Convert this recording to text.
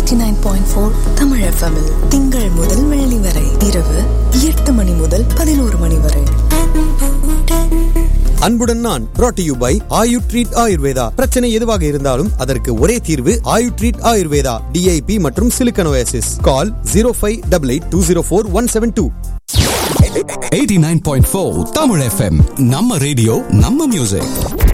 89.4 Tamil FM -இல் திங்கள் முதல் வெள்ளி வரை இரவு 8 மணி முதல் 11 மணி வரை. அன்புடன் நான் brought to you by Ayu treat Ayurveda. பிரச்சனை எதுவாக இருந்தாலும் அதற்கு ஒரே தீர்வு ஆயு ட்ரீட் ஆயுர்வேதா. DIP மற்றும் சிலிக்கனோசிஸ். கால் 0588204172. 89.4 தமிழ் FM. நம்ம ரேடியோ நம்ம மியூசிக்.